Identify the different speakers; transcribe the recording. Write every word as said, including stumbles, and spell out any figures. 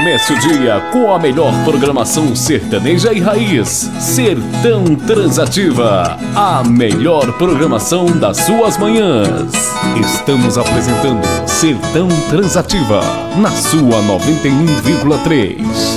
Speaker 1: Comece o dia com a melhor programação sertaneja e raiz. Sertão Transativa, a melhor programação das suas manhãs. Estamos apresentando Sertão Transativa, na sua noventa e um vírgula três.